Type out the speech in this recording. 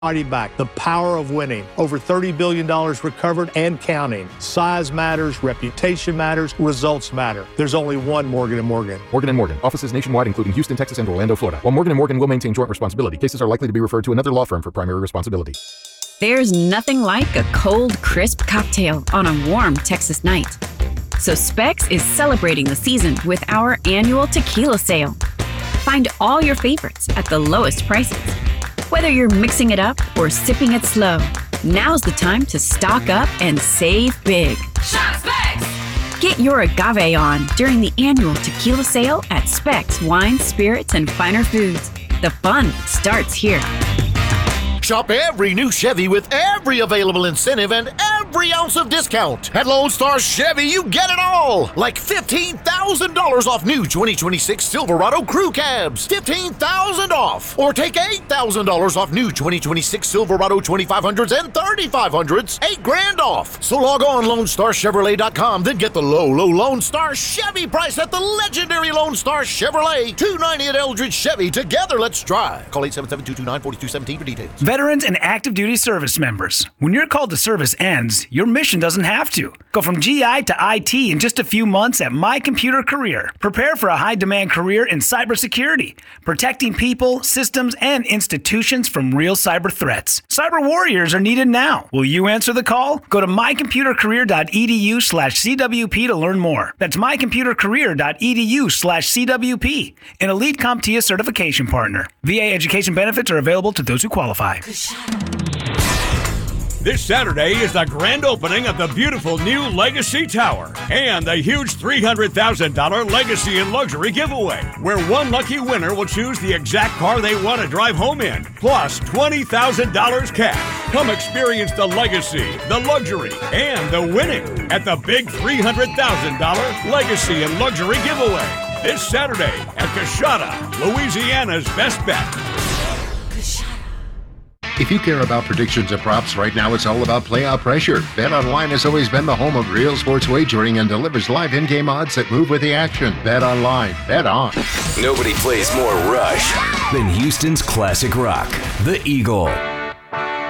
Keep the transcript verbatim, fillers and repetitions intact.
back. The power of winning. Over thirty billion dollars recovered and counting. Size matters, reputation matters, results matter. There's only one Morgan and Morgan. Morgan and Morgan. Offices nationwide, including Houston, Texas, and Orlando, Florida. While Morgan and Morgan will maintain joint responsibility, cases are likely to be referred to another law firm for primary responsibility. There's nothing like a cold, crisp cocktail on a warm Texas night. So Specs is celebrating the season with our annual tequila sale. Find all your favorites at the lowest prices. Whether you're mixing it up or sipping it slow, now's the time to stock up and save big. Shop Specs! Get your agave on during the annual tequila sale at Specs Wine, Spirits, and Finer Foods. The fun starts here. Shop every new Chevy with every available incentive and every ounce of discount. At Lone Star Chevy, you get it all. Like fifteen thousand dollars off new twenty twenty-six Silverado Crew Cabs. fifteen thousand dollars off. Or take eight thousand dollars off new twenty twenty-six Silverado twenty-five hundreds and thirty-five hundreds. eight grand off. So log on Lone Star Chevrolet dot com, then get the low, low Lone Star Chevy price at the legendary Lone Star Chevrolet. two ninety at Eldridge Chevy. Together, let's drive. Call eight seven seven, two two nine, four two one seven for details. Veterans and active duty service members. When your call to service ends, your mission doesn't have to. Go from G I to I T in just a few months at My Computer Career. Prepare for a high-demand career in cybersecurity, protecting people, systems, and institutions from real cyber threats. Cyber warriors are needed now. Will you answer the call? Go to my computer career dot e d u slash c w p to learn more. That's my computer career dot e d u slash c w p, an Elite CompTIA certification partner. V A education benefits are available to those who qualify. This Saturday is the grand opening of the beautiful new Legacy Tower and the huge three hundred thousand dollars Legacy and Luxury giveaway, where one lucky winner will choose the exact car they want to drive home in, plus twenty thousand dollars cash. Come experience the Legacy, the Luxury, and the winning at the big three hundred thousand dollars Legacy and Luxury giveaway this Saturday at Coshada, Louisiana's best bet. If you care about predictions and props, right now it's all about playoff pressure. BetOnline has always been the home of real sports wagering and delivers live in-game odds that move with the action. BetOnline. Bet on. Nobody plays more Rush than Houston's classic rock, The Eagle.